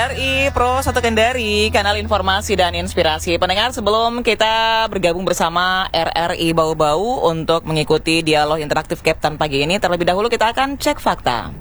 RRI Pro 1 Kendari, kanal informasi dan inspirasi. Pendengar, sebelum kita bergabung bersama RRI Bau-Bau untuk mengikuti dialog interaktif Kapten pagi ini, terlebih dahulu kita akan cek fakta.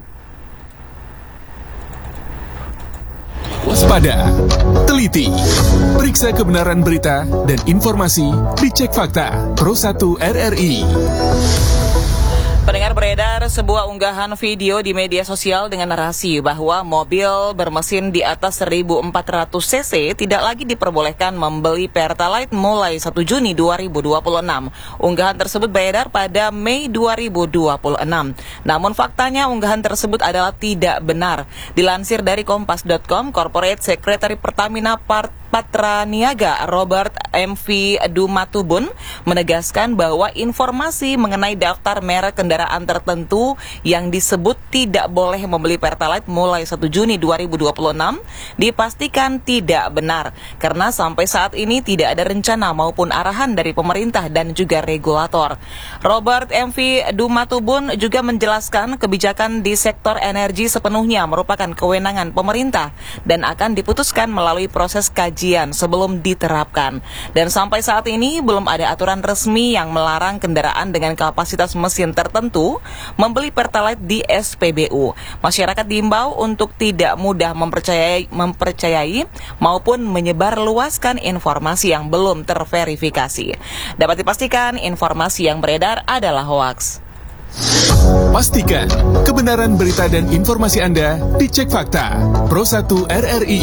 Waspada, teliti, periksa kebenaran berita dan informasi di Cek Fakta Pro 1 RRI. Pendengar, beredar sebuah unggahan video di media sosial dengan narasi bahwa mobil bermesin di atas 1400 cc tidak lagi diperbolehkan membeli Pertalite mulai 1 Juni 2026. Unggahan tersebut beredar pada Mei 2026. Namun faktanya unggahan tersebut adalah tidak benar. Dilansir dari Kompas.com, Corporate Secretary Pertamina Patraniaga Robert M.V. Dumatubun menegaskan bahwa informasi mengenai daftar merek kendaraan tertentu yang disebut tidak boleh membeli Pertalite mulai 1 Juni 2026 dipastikan tidak benar karena sampai saat ini tidak ada rencana maupun arahan dari pemerintah dan juga regulator. Robert M.V. Dumatubun juga menjelaskan kebijakan di sektor energi sepenuhnya merupakan kewenangan pemerintah dan akan diputuskan melalui proses kajian sebelum diterapkan. Dan sampai saat ini belum ada aturan resmi yang melarang kendaraan dengan kapasitas mesin tertentu membeli Pertalite di SPBU. Masyarakat diimbau untuk tidak mudah mempercayai maupun menyebarluaskan informasi yang belum terverifikasi. Dapat dipastikan informasi yang beredar adalah hoaks. Pastikan kebenaran berita dan informasi Anda di Cek Fakta Pro 1 RRI.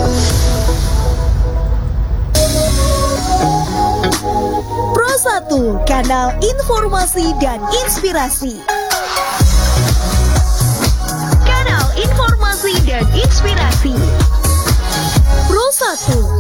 Pro 1, kanal informasi dan inspirasi. Kanal informasi dan inspirasi. Pro 1.